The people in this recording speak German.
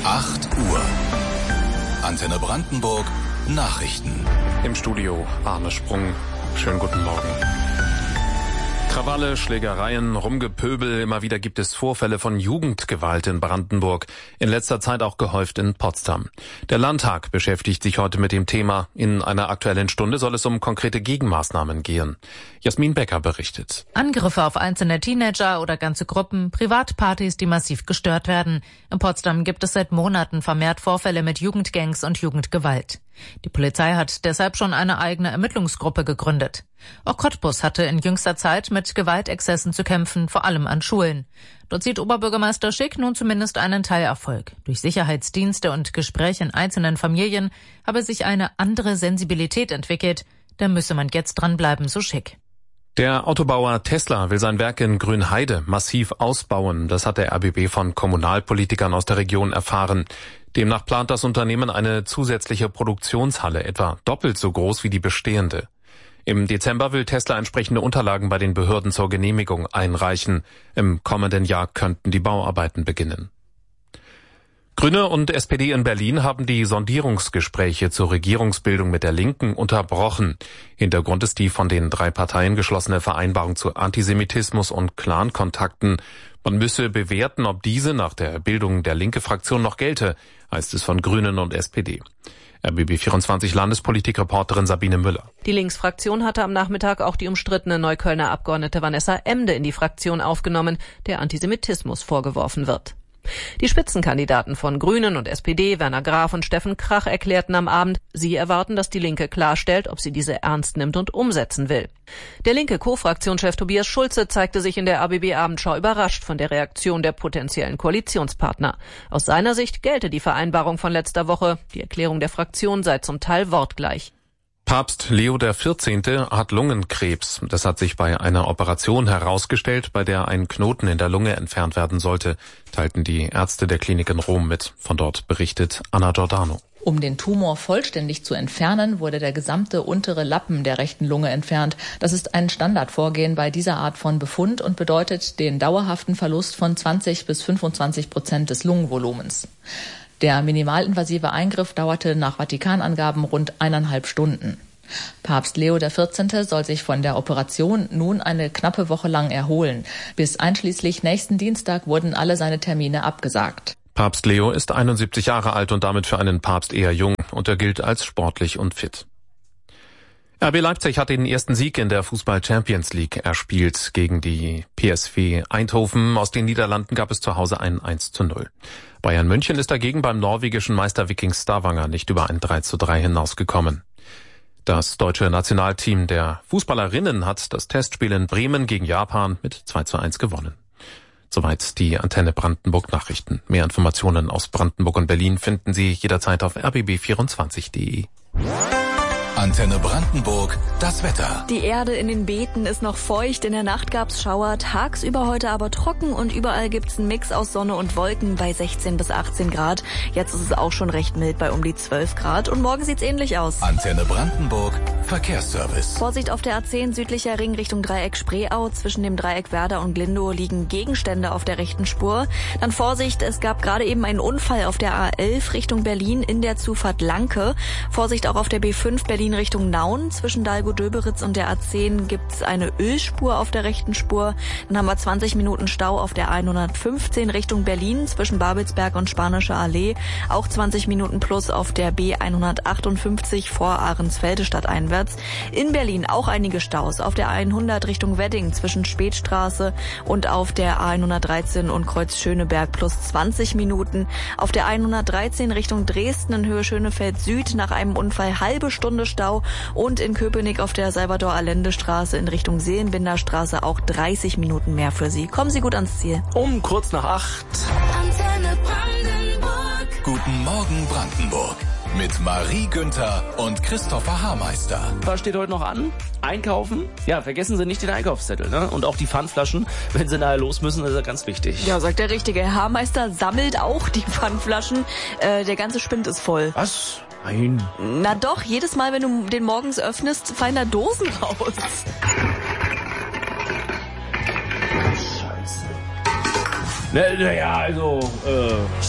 8 Uhr. Antenne Brandenburg Nachrichten. Im Studio Arne Sprung. Schönen guten Morgen. Krawalle, Schlägereien, Rumgepöbel, immer wieder gibt es Vorfälle von Jugendgewalt in Brandenburg, in letzter Zeit auch gehäuft in Potsdam. Der Landtag beschäftigt sich heute mit dem Thema. In einer Aktuellen Stunde soll es um konkrete Gegenmaßnahmen gehen. Jasmin Becker berichtet. Angriffe auf einzelne Teenager oder ganze Gruppen, Privatpartys, die massiv gestört werden. In Potsdam gibt es seit Monaten vermehrt Vorfälle mit Jugendgangs und Jugendgewalt. Die Polizei hat deshalb schon eine eigene Ermittlungsgruppe gegründet. Auch Cottbus hatte in jüngster Zeit mit Gewaltexzessen zu kämpfen, vor allem an Schulen. Dort sieht Oberbürgermeister Schick nun zumindest einen Teilerfolg. Durch Sicherheitsdienste und Gespräche in einzelnen Familien habe sich eine andere Sensibilität entwickelt. Da müsse man jetzt dranbleiben, so Schick. Der Autobauer Tesla will sein Werk in Grünheide massiv ausbauen. Das hat der RBB von Kommunalpolitikern aus der Region erfahren. Demnach plant das Unternehmen eine zusätzliche Produktionshalle, etwa doppelt so groß wie die bestehende. Im Dezember will Tesla entsprechende Unterlagen bei den Behörden zur Genehmigung einreichen. Im kommenden Jahr könnten die Bauarbeiten beginnen. Grüne und SPD in Berlin haben die Sondierungsgespräche zur Regierungsbildung mit der Linken unterbrochen. Hintergrund ist die von den 3 Parteien geschlossene Vereinbarung zu Antisemitismus und Clan-Kontakten. Man müsse bewerten, ob diese nach der Bildung der Linke-Fraktion noch gelte, heißt es von Grünen und SPD. RBB24 Landespolitik-Reporterin Sabine Müller. Die Linksfraktion hatte am Nachmittag auch die umstrittene Neuköllner Abgeordnete Vanessa Emde in die Fraktion aufgenommen, der Antisemitismus vorgeworfen wird. Die Spitzenkandidaten von Grünen und SPD, Werner Graf und Steffen Krach, erklärten am Abend, sie erwarten, dass die Linke klarstellt, ob sie diese ernst nimmt und umsetzen will. Der linke Co-Fraktionschef Tobias Schulze zeigte sich in der RBB-Abendschau überrascht von der Reaktion der potenziellen Koalitionspartner. Aus seiner Sicht gelte die Vereinbarung von letzter Woche. Die Erklärung der Fraktion sei zum Teil wortgleich. Papst Leo XIV. Hat Lungenkrebs. Das hat sich bei einer Operation herausgestellt, bei der ein Knoten in der Lunge entfernt werden sollte, teilten die Ärzte der Klinik in Rom mit. Von dort berichtet Anna Giordano. Um den Tumor vollständig zu entfernen, wurde der gesamte untere Lappen der rechten Lunge entfernt. Das ist ein Standardvorgehen bei dieser Art von Befund und bedeutet den dauerhaften Verlust von 20-25% des Lungenvolumens. Der minimalinvasive Eingriff dauerte nach Vatikanangaben rund 1,5 Stunden. Papst Leo XIV. Soll sich von der Operation nun eine knappe Woche lang erholen. Bis einschließlich nächsten Dienstag wurden alle seine Termine abgesagt. Papst Leo ist 71 Jahre alt und damit für einen Papst eher jung und er gilt als sportlich und fit. RB Leipzig hat den ersten Sieg in der Fußball-Champions League erspielt gegen die PSV Eindhoven. Aus den Niederlanden gab es zu Hause ein 1:0. Bayern München ist dagegen beim norwegischen Meister Viking Stavanger nicht über ein 3:3 hinausgekommen. Das deutsche Nationalteam der Fußballerinnen hat das Testspiel in Bremen gegen Japan mit 2:1 gewonnen. Soweit die Antenne Brandenburg Nachrichten. Mehr Informationen aus Brandenburg und Berlin finden Sie jederzeit auf rbb24.de. Antenne Brandenburg, das Wetter. Die Erde in den Beeten ist noch feucht, in der Nacht gab's Schauer, tagsüber heute aber trocken und überall gibt's einen Mix aus Sonne und Wolken bei 16 bis 18 Grad. Jetzt ist es auch schon recht mild bei um die 12 Grad und morgen sieht's ähnlich aus. Antenne Brandenburg, Verkehrsservice. Vorsicht auf der A10 südlicher Ring Richtung Dreieck Spreeau. Zwischen dem Dreieck Werder und Glindow liegen Gegenstände auf der rechten Spur. Dann Vorsicht, es gab gerade eben einen Unfall auf der A11 Richtung Berlin in der Zufahrt Lanke. Vorsicht auch auf der B5 Berlin Richtung Nauen. Zwischen Dalgo-Döberitz und der A10 gibt's eine Ölspur auf der rechten Spur. Dann haben wir 20 Minuten Stau auf der 115 Richtung Berlin zwischen Babelsberg und Spanische Allee. Auch 20 Minuten plus auf der B158 vor Ahrensfelde stadteinwärts. In Berlin auch einige Staus auf der 100 Richtung Wedding zwischen Spätstraße und auf der A113 und Kreuz Schöneberg plus 20 Minuten. Auf der 113 Richtung Dresden in Höhe Schönefeld Süd nach einem Unfall halbe Stunde Stau und in Köpenick auf der Salvador-Allende-Straße in Richtung Seelenbinderstraße auch 30 Minuten mehr für Sie. Kommen Sie gut ans Ziel. Um kurz nach 8. Antenne Brandenburg. Guten Morgen Brandenburg. Mit Marie Günther und Christopher Haarmeister. Was steht heute noch an? Einkaufen? Ja, vergessen Sie nicht den Einkaufszettel, ne? Und auch die Pfandflaschen, wenn Sie nachher los müssen, das ist ja ganz wichtig. Ja, sagt der Richtige. Herr Haarmeister sammelt auch die Pfandflaschen. Der ganze Spind ist voll. Was? Nein. Na doch, jedes Mal, wenn du den morgens öffnest, fallen da Dosen raus. Scheiße. Naja, also,